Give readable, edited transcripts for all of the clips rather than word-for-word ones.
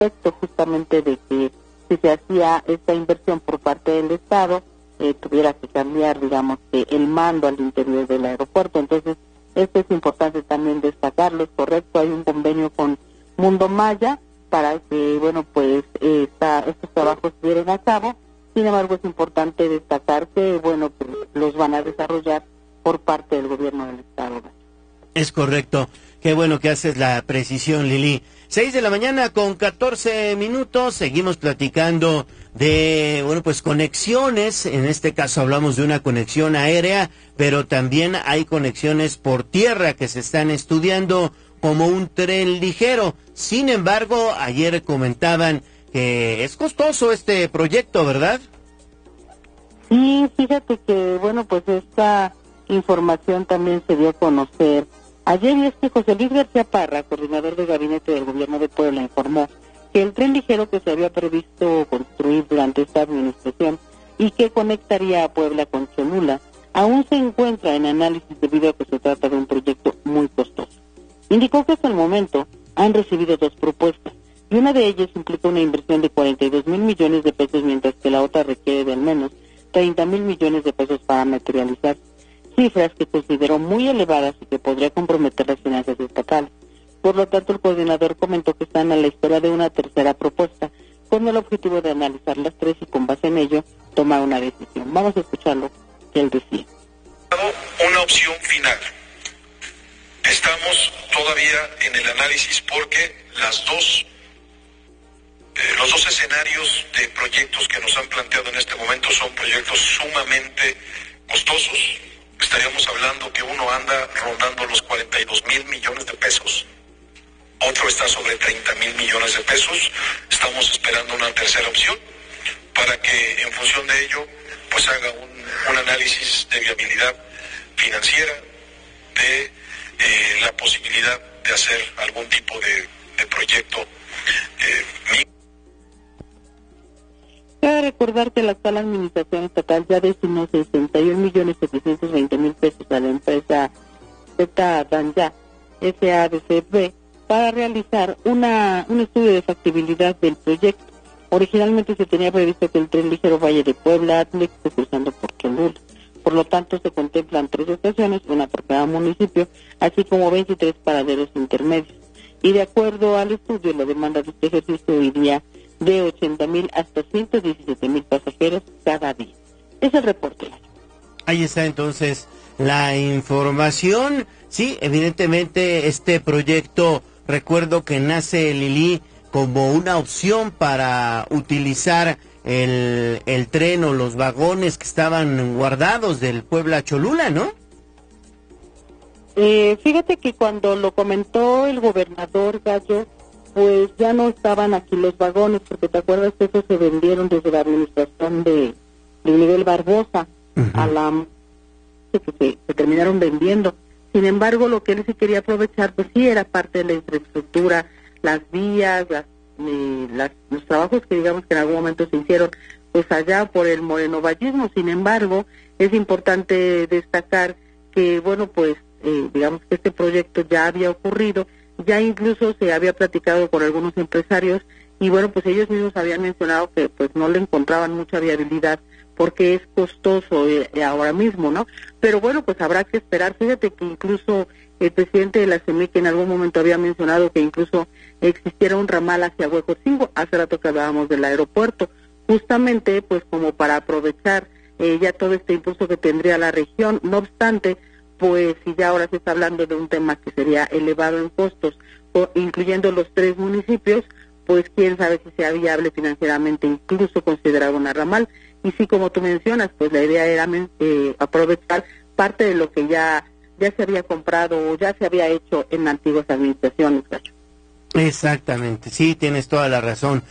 respecto justamente de que si se hacía esta inversión por parte del Estado, tuviera que cambiar, digamos, que el mando al interior del aeropuerto. Entonces, esto es importante también destacarlo, es correcto, hay un convenio con Mundo Maya para que, bueno, pues estos trabajos se lleven a cabo. Sin embargo, es importante destacar que, bueno, pues los van a desarrollar por parte del gobierno del Estado. Es correcto. Qué bueno que haces la precisión, Lili. 6:14 a.m. Seguimos platicando de, bueno, pues conexiones. En este caso hablamos de una conexión aérea, pero también hay conexiones por tierra que se están estudiando como un tren ligero. Sin embargo, ayer comentaban que es costoso este proyecto, ¿verdad? Sí, fíjate que, bueno, pues esta información también se dio a conocer ayer, y es que José Luis García Parra, coordinador de gabinete del gobierno de Puebla, informó que el tren ligero que se había previsto construir durante esta administración y que conectaría a Puebla con Cholula, aún se encuentra en análisis debido a que se trata de un proyecto muy costoso. Indicó que hasta el momento han recibido 2 propuestas, y una de ellas implica una inversión de 42,000 millones de pesos, mientras que la otra requiere de al menos 30,000 millones de pesos para materializar, cifras que consideró muy elevadas y que podría comprometer las finanzas estatales. Por lo tanto, el coordinador comentó que están a la espera de una tercera propuesta, con el objetivo de analizar las 3 y con base en ello tomar una decisión. Vamos a escucharlo que él decía. Una opción final. Estamos todavía en el análisis porque los dos escenarios de proyectos que nos han planteado en este momento son proyectos sumamente costosos. Estaríamos hablando que uno anda rondando los 42,000 millones de pesos, otro está sobre 30,000 millones de pesos. Estamos esperando una tercera opción para que en función de ello pues haga un análisis de viabilidad financiera, de la posibilidad de hacer algún tipo de proyecto. Cabe recordar que la actual administración estatal ya destinó 61,720,000 pesos a la empresa Z-Danya SADCB para realizar un estudio de factibilidad del proyecto. Originalmente se tenía previsto que el tren ligero vaya de Puebla a Atlex, cruzando por Cholula. Por lo tanto, se contemplan 3 estaciones, una por cada municipio, así como 23 paraderos intermedios. Y de acuerdo al estudio, la demanda de este ejercicio iría de 80,000 hasta 117,000 pasajeros cada día. Es el reporte. Ahí está entonces la información. Sí, evidentemente este proyecto, recuerdo que nace, Lili, como una opción para utilizar el tren o los vagones que estaban guardados del Puebla a Cholula, ¿no? Fíjate que cuando lo comentó el gobernador Gallo, pues ya no estaban aquí los vagones, porque te acuerdas que esos se vendieron desde la administración de Miguel Barbosa a la que se terminaron vendiendo. Sin embargo, lo que él sí quería aprovechar, pues sí era parte de la infraestructura, las vías, los trabajos que digamos que en algún momento se hicieron pues allá por el morenovallismo. Sin embargo, es importante destacar que, bueno, pues digamos que este proyecto ya había ocurrido, ya incluso se había platicado con algunos empresarios y bueno, pues ellos mismos habían mencionado que pues no le encontraban mucha viabilidad porque es costoso ahora mismo, ¿no? Pero bueno, pues habrá que esperar. Fíjate que incluso el presidente de la CEMIC en algún momento había mencionado que incluso existiera un ramal hacia Huejotzingo, hace rato que hablábamos del aeropuerto, justamente pues como para aprovechar ya todo este impulso que tendría la región. No obstante, pues si ya ahora se está hablando de un tema que sería elevado en costos, incluyendo los 3 municipios, pues quién sabe si sea viable financieramente incluso considerar una ramal. Y sí, como tú mencionas, pues la idea era aprovechar parte de lo que ya se había comprado o ya se había hecho en antiguas administraciones, Gacho. Exactamente, sí, tienes toda la razón.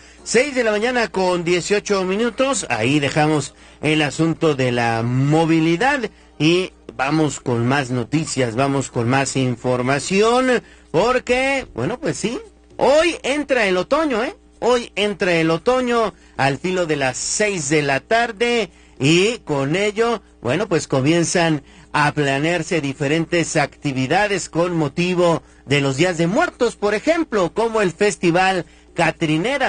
6:18 a.m, ahí dejamos el asunto de la movilidad y vamos con más noticias, vamos con más información, porque, bueno, pues sí, hoy entra el otoño, Hoy entra el otoño al filo de las 6 de la tarde y con ello, bueno, pues comienzan a planearse diferentes actividades con motivo de los Días de Muertos, por ejemplo, como el Festival catrinera.